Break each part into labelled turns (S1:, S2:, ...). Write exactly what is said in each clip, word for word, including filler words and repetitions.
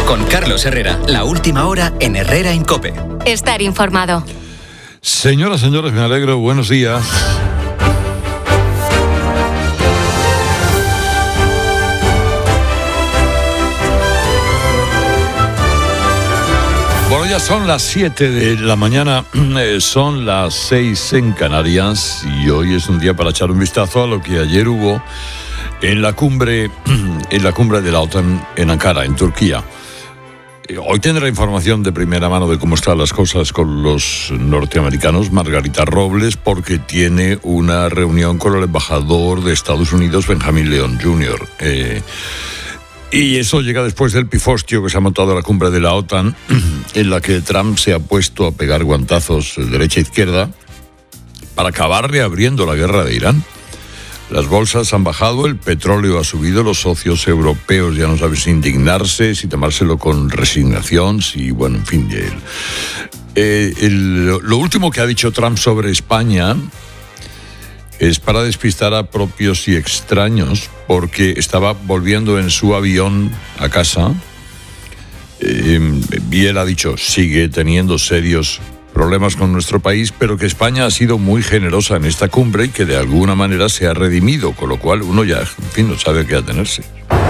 S1: Con Carlos Herrera, la última hora en Herrera en COPE.
S2: Estar informado.
S3: Señoras, señores, me alegro. Buenos días. Bueno, ya son las siete de la mañana, son las seis en Canarias y hoy es un día para echar un vistazo a lo que ayer hubo en la cumbre, en la cumbre de la OTAN en Ankara, en Turquía. Hoy tendrá información de primera mano de cómo están las cosas con los norteamericanos, Margarita Robles, porque tiene una reunión con el embajador de Estados Unidos, Benjamín León junior Eh, y eso llega después del pifostio que se ha montado a la cumbre de la OTAN, en la que Trump se ha puesto a pegar guantazos de derecha a izquierda para acabar reabriendo la guerra de Irán. Las bolsas han bajado, el petróleo ha subido, los socios europeos ya no saben si indignarse, si tomárselo con resignación, si, bueno, en fin. El, eh, el, lo último que ha dicho Trump sobre España es para despistar a propios y extraños, porque estaba volviendo en su avión a casa eh, y él ha dicho, sigue teniendo serios problemas con nuestro país, pero que España ha sido muy generosa en esta cumbre y que de alguna manera se ha redimido, con lo cual uno ya, en fin, no sabe a qué atenerse.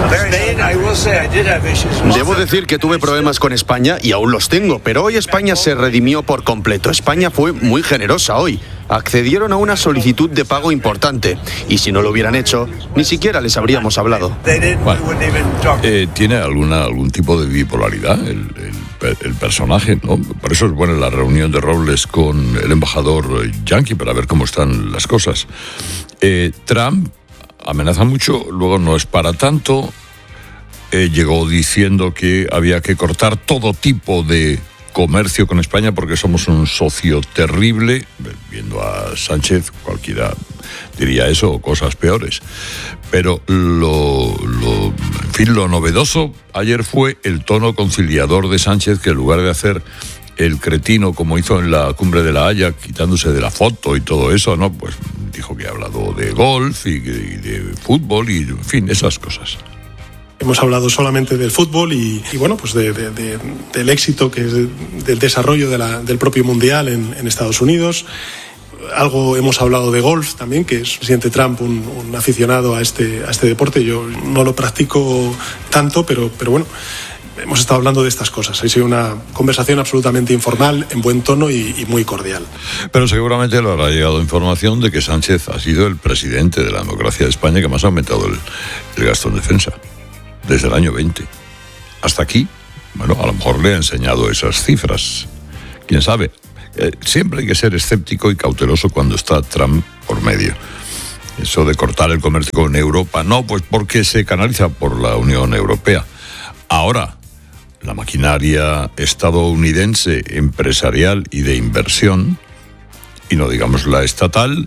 S4: Debo decir que tuve problemas con España y aún los tengo, pero hoy España se redimió por completo. España fue muy generosa hoy. Accedieron a una solicitud de pago importante y si no lo hubieran hecho, ni siquiera les habríamos hablado.
S3: Bueno, eh, tiene alguna algún tipo de bipolaridad el, el, el personaje, ¿no? Por eso es buena la reunión de Robles con el embajador yanqui para ver cómo están las cosas. Eh, Trump amenaza mucho, luego no es para tanto. Eh, llegó diciendo que había que cortar todo tipo de comercio con España porque somos un socio terrible. Viendo a Sánchez, cualquiera diría eso o cosas peores. Pero lo, lo, en fin, lo novedoso ayer fue el tono conciliador de Sánchez, que en lugar de hacer el cretino como hizo en la cumbre de La Haya, quitándose de la foto y todo eso, no, pues dijo que ha hablado de golf y, y de fútbol y, en fin, esas cosas.
S5: Hemos hablado solamente del fútbol y, y bueno, pues de, de, de, del éxito, que es de, del desarrollo de la, del propio Mundial en, en Estados Unidos. Algo hemos hablado de golf también, que es el presidente Trump un, un aficionado a este, a este deporte. Yo no lo practico tanto, pero, pero bueno, hemos estado hablando de estas cosas. Ha sido una conversación absolutamente informal, en buen tono y, y muy cordial.
S3: Pero seguramente le habrá llegado información de que Sánchez ha sido el presidente de la democracia de España que más ha aumentado el, el gasto en defensa desde el año veinte. Hasta aquí, bueno, a lo mejor le ha enseñado esas cifras. ¿Quién sabe? Eh, siempre hay que ser escéptico y cauteloso cuando está Trump por medio. Eso de cortar el comercio con Europa, no, pues porque se canaliza por la Unión Europea. Ahora, la maquinaria estadounidense, empresarial y de inversión, y no digamos la estatal,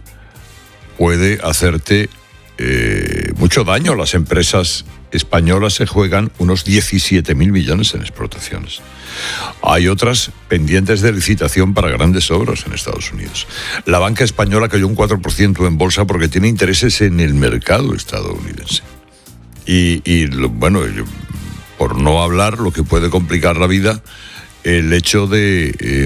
S3: puede hacerte eh, mucho daño. Las empresas españolas se juegan unos diecisiete mil millones en exportaciones. Hay otras pendientes de licitación para grandes obras en Estados Unidos. La banca española cayó un cuatro por ciento en bolsa porque tiene intereses en el mercado estadounidense. Y, y bueno, por no hablar lo que puede complicar la vida, el hecho de, eh,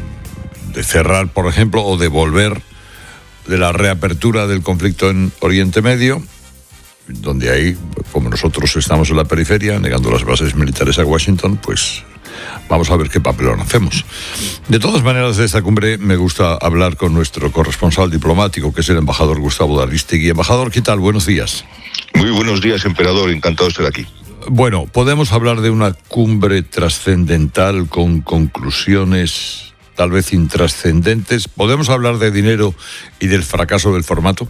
S3: de cerrar, por ejemplo, o de volver de la reapertura del conflicto en Oriente Medio, donde ahí, como nosotros estamos en la periferia, negando las bases militares a Washington, pues vamos a ver qué papelón hacemos. De todas maneras, de esta cumbre me gusta hablar con nuestro corresponsal diplomático, que es el embajador Gustavo Darristegui. Embajador, ¿qué tal? Buenos días.
S6: Muy buenos días, emperador. Encantado de estar aquí.
S3: Bueno, podemos hablar de una cumbre trascendental con conclusiones tal vez intrascendentes. ¿Podemos hablar de dinero y del fracaso del formato?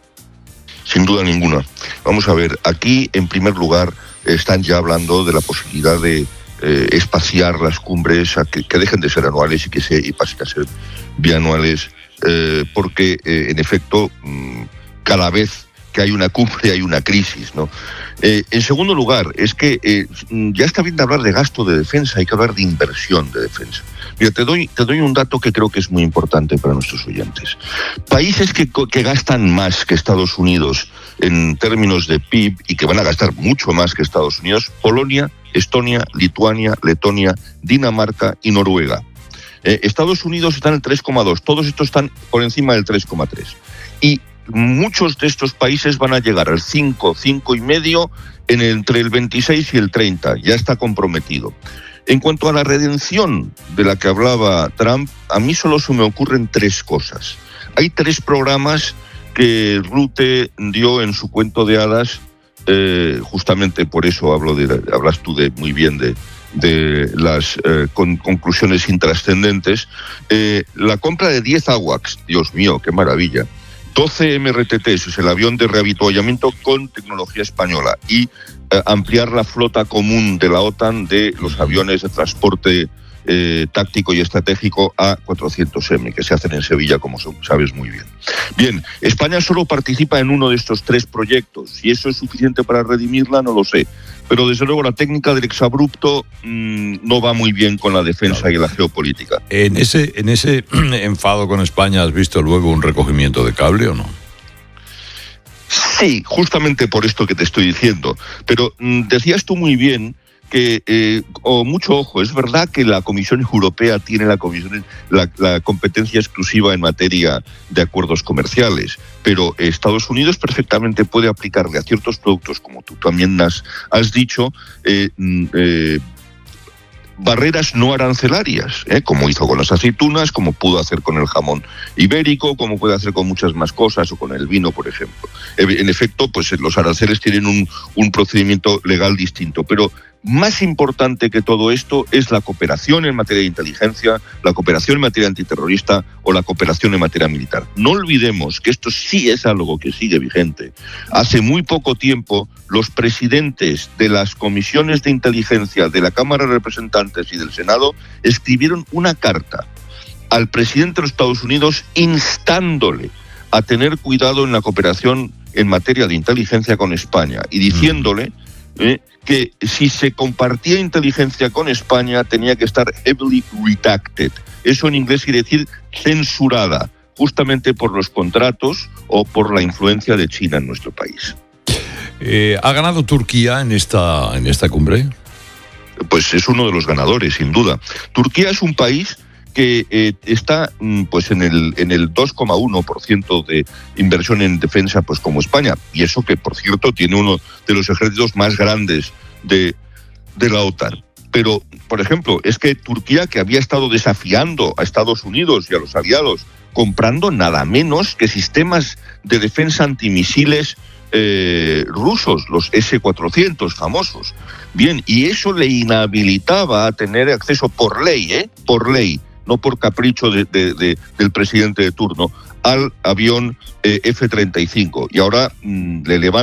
S6: Sin duda ninguna. Vamos a ver, aquí en primer lugar están ya hablando de la posibilidad de eh, espaciar las cumbres a que, que dejen de ser anuales y que se y pasen a ser bianuales, eh, porque eh, en efecto cada vez que hay una cumbre hay una crisis, ¿no? Eh, en segundo lugar, es que eh, ya está bien de hablar de gasto de defensa, hay que hablar de inversión de defensa. Mira, te doy, te doy un dato que creo que es muy importante para nuestros oyentes. Países que, que gastan más que Estados Unidos en términos de P I B y que van a gastar mucho más que Estados Unidos, Polonia, Estonia, Lituania, Letonia, Dinamarca y Noruega. Eh, Estados Unidos está en el tres coma dos, todos estos están por encima del tres coma tres. Y muchos de estos países van a llegar al cinco, cinco y medio en el, entre el veintiséis y el treinta, ya está comprometido. En cuanto a la redención de la que hablaba Trump, a mí solo se me ocurren tres cosas. Hay tres programas que Rutte dio en su cuento de hadas, eh, justamente por eso hablo de, hablas tú de muy bien de, de las eh, con, conclusiones intrascendentes. Eh, la compra de diez AWACS, Dios mío, qué maravilla. doce M R T Ts, es el avión de reavituallamiento con tecnología española, y eh, ampliar la flota común de la OTAN de los aviones de transporte eh, táctico y estratégico A cuatrocientos M, que se hacen en Sevilla, como sabes muy bien. Bien, España solo participa en uno de estos tres proyectos. Si eso es suficiente para redimirla, no lo sé. Pero desde luego la técnica del exabrupto mmm, no va muy bien con la defensa claro. y la geopolítica.
S3: En ese, en ese enfado con España, ¿has visto luego un recogimiento de cable o no?
S6: Sí, justamente por esto que te estoy diciendo. Pero mmm, decías tú muy bien que, eh, oh, mucho ojo, es verdad que la Comisión Europea tiene la, comisión, la, la competencia exclusiva en materia de acuerdos comerciales, pero Estados Unidos perfectamente puede aplicarle a ciertos productos, como tú también has, has dicho, eh, eh, barreras no arancelarias, ¿eh? como hizo con las aceitunas, como pudo hacer con el jamón ibérico, como puede hacer con muchas más cosas, o con el vino, por ejemplo. En efecto, pues los aranceles tienen un, un procedimiento legal distinto, pero más importante que todo esto es la cooperación en materia de inteligencia, la cooperación en materia antiterrorista o la cooperación en materia militar. No olvidemos que esto sí es algo que sigue vigente. Hace muy poco tiempo, los presidentes de las comisiones de inteligencia de la Cámara de Representantes y del Senado escribieron una carta al presidente de los Estados Unidos instándole a tener cuidado en la cooperación en materia de inteligencia con España y diciéndole eh, que si se compartía inteligencia con España tenía que estar heavily redacted. Eso en inglés quiere decir censurada, justamente por los contratos o por la influencia de China en nuestro país.
S3: Eh, ¿Ha ganado Turquía en esta, en esta cumbre?
S6: Pues es uno de los ganadores, sin duda. Turquía es un país que eh, está pues en el en el dos coma uno por ciento de inversión en defensa, pues como España, y eso que por cierto tiene uno de los ejércitos más grandes de, de la OTAN. Pero, por ejemplo, es que Turquía, que había estado desafiando a Estados Unidos y a los aliados, comprando nada menos que sistemas de defensa antimisiles eh, rusos, los ese cuatrocientos famosos. Bien, y eso le inhabilitaba a tener acceso por ley, ¿eh? Por ley, no por capricho de, de, de, del presidente de turno, al avión eh, F treinta y cinco. Y ahora mmm, le levantan